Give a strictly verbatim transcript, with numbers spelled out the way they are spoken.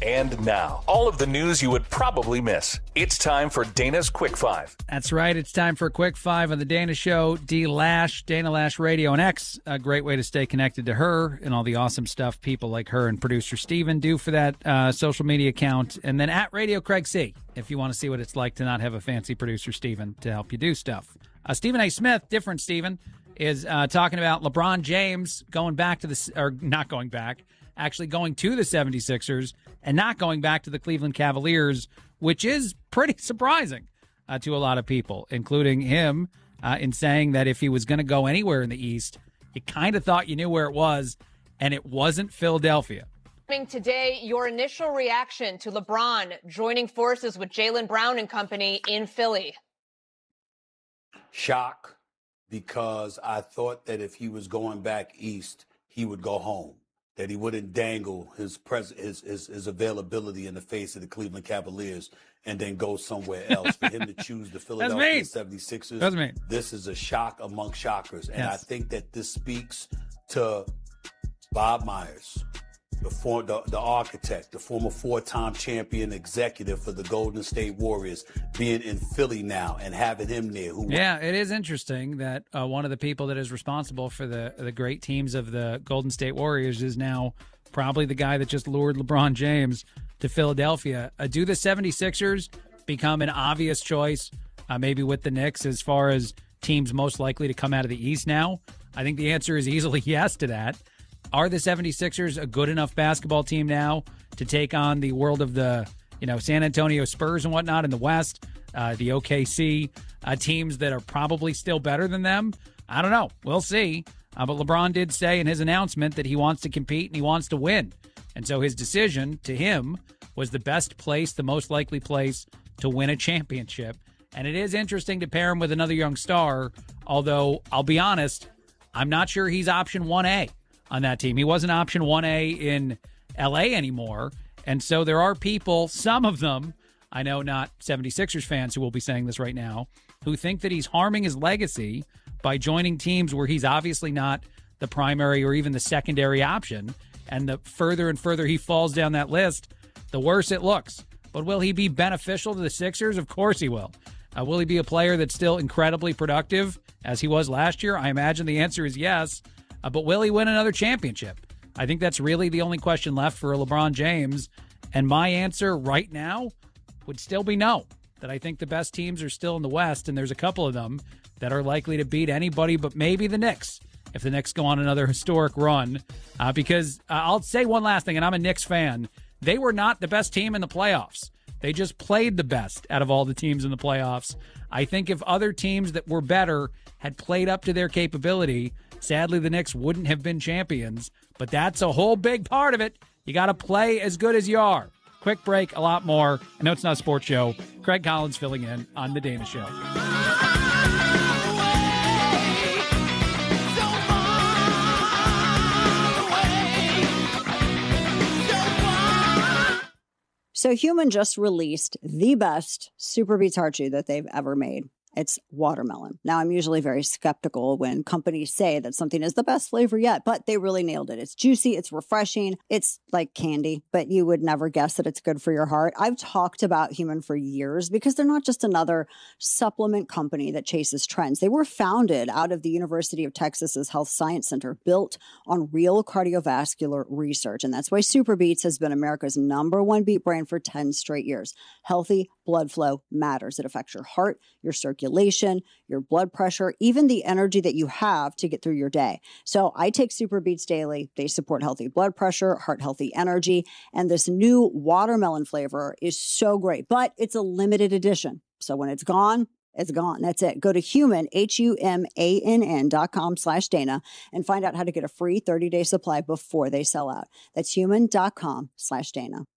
And now, all of the news you would probably miss. It's time for Dana's Quick Five. That's right. It's time for a Quick Five on the Dana Show. D Lash, Dana Lash Radio and X. A great way to stay connected to her and all the awesome stuff people like her and producer Steven do for that uh, social media account. And then at Radio Craig C, if you want to see what it's like to not have a fancy producer Steven to help you do stuff. Uh, Stephen A. Smith, different Stephen, is uh, talking about LeBron James going back to the, or not going back, actually going to the seventy-sixers and not going back to the Cleveland Cavaliers, which is pretty surprising uh, to a lot of people, including him, uh, in saying that if he was going to go anywhere in the East, you kind of thought you knew where it was, and it wasn't Philadelphia. Today, your initial reaction to LeBron joining forces with Jaylen Brown and company in Philly? Shock, because I thought that if he was going back east, he would go home, that he wouldn't dangle his, pres- his, his, his availability in the face of the Cleveland Cavaliers and then go somewhere else. For him to choose the Philadelphia seventy-sixers, this is a shock among shockers. And yes. I think that this speaks to Bob Myers, the, for, the, the architect, the former four-time champion executive for the Golden State Warriors, being in Philly now and having him there. Who yeah, it is interesting that uh, one of the people that is responsible for the, the great teams of the Golden State Warriors is now probably the guy that just lured LeBron James to Philadelphia. Uh, do the seventy-sixers become an obvious choice, uh, maybe with the Knicks, as far as teams most likely to come out of the East now? I think the answer is easily yes to that. Are the seventy-sixers a good enough basketball team now to take on the world of the, you know, San Antonio Spurs and whatnot in the West, uh, the O K C uh, teams that are probably still better than them? I don't know. We'll see. Uh, but LeBron did say in his announcement that he wants to compete and he wants to win. And so his decision to him was the best place, the most likely place to win a championship. And it is interesting to pair him with another young star, although I'll be honest, I'm not sure he's option one A on that team. He wasn't option one A in L A anymore. And so there are people, some of them, I know not seventy-sixers fans who will be saying this right now, who think that he's harming his legacy by joining teams where he's obviously not the primary or even the secondary option. And the further and further he falls down that list, the worse it looks. But will he be beneficial to the Sixers? Of course he will. Uh, will he be a player that's still incredibly productive as he was last year? I imagine the answer is yes. Uh, but will he win another championship? I think that's really the only question left for LeBron James. And my answer right now would still be no. That I think the best teams are still in the West, and there's a couple of them that are likely to beat anybody but maybe the Knicks if the Knicks go on another historic run. Uh, because uh, I'll say one last thing, and I'm a Knicks fan. They were not the best team in the playoffs. They just played the best out of all the teams in the playoffs. I think if other teams that were better had played up to their capability, sadly the Knicks wouldn't have been champions. But that's a whole big part of it. You got to play as good as you are. Quick break, a lot more. I know it's not a sports show. Craig Collins filling in on The Dana Show. So Human just released the best Super Beats Heart Chew that they've ever made. It's watermelon. Now, I'm usually very skeptical when companies say that something is the best flavor yet, but they really nailed it. It's juicy. It's refreshing. It's like candy, but you would never guess that it's good for your heart. I've talked about Human for years because they're not just another supplement company that chases trends. They were founded out of the University of Texas's Health Science Center, built on real cardiovascular research. And that's why Super Beats has been America's number one beat brand for ten straight years. Healthy blood flow matters. It affects your heart, your circulation, your blood pressure, even the energy that you have to get through your day. So I take Super Beats daily. They support healthy blood pressure, heart healthy energy, and this new watermelon flavor is so great, but it's a limited edition. So when it's gone, it's gone. That's it. Go to human, H U M A N N dot com slash Dana and find out how to get a free thirty day supply before they sell out. That's human dot com slash Dana.